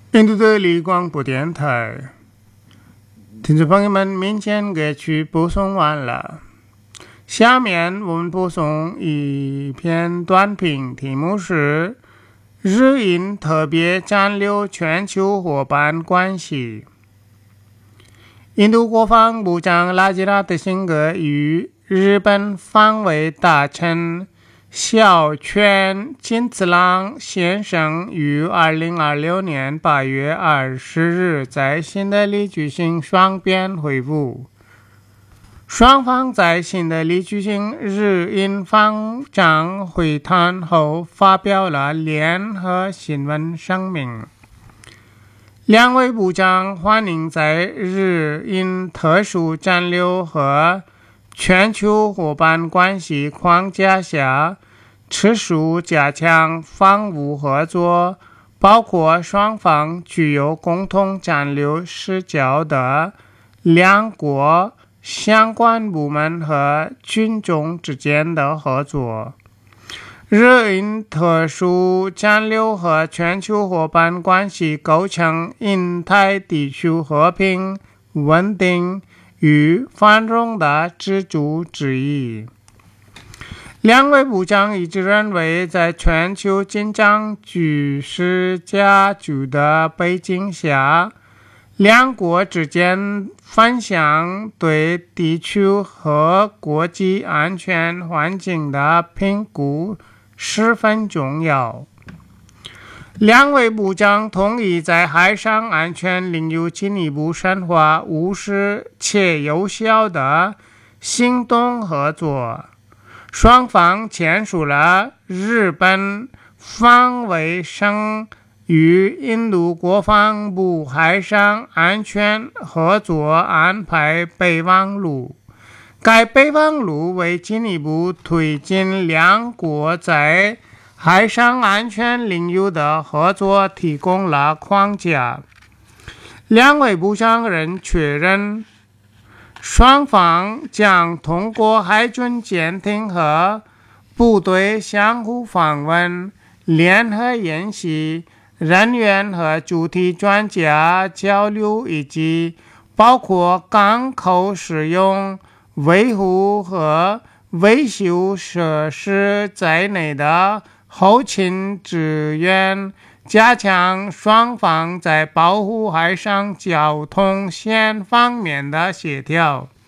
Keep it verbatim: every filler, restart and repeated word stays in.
印度的立广播电台，听众朋友们，民间歌曲播送完了，下面我们播送一篇短评，题目是日印特别战略全球伙伴关系。印度国防部长拉吉拉德辛格与日本防卫大臣小泉进次郎先生于二零二六年八月二十日在新德里举行双边会晤。双方在新德里举行日印防长会谈后发表了联合新闻声明。两位部长欢迎在日印特殊战略和全球伙伴关系框架下持续加强防务合作，包括双方具有共同战略视角的两国相关部门和军种之间的合作。日印特殊战略和全球伙伴关系构成印太地区和平、稳定与繁荣的支柱之一。两位部长一致认为，在全球紧张局势加剧的背景下，两国之间分享对地区和国际安全环境的评估十分重要。两位部长同意在海上安全领域进一步深化务实且有效的行动合作。双方签署了日本防卫省与印度国防部海上安全合作安排备忘录。该备忘录为进一步推进两国在海上安全领域的合作提供了框架。两位部长仍确认，双方将通过海军舰艇和部队相互访问、联合演习、人员和主题专家交流，以及包括港口使用、维护和维修设施在内的后勤支援，加强双方在保护海上交通线方面的协调。